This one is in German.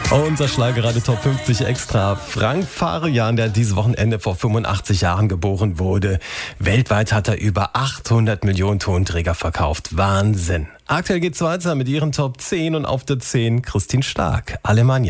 Unser Schlagerradio Top 50 Extra. Frank Farian, der dieses Wochenende vor 85 Jahren geboren wurde. Weltweit hat er über 800 Millionen Tonträger verkauft. Wahnsinn. Aktuell geht's weiter mit ihren Top 10 und auf der 10 Christine Stark. Alemannia.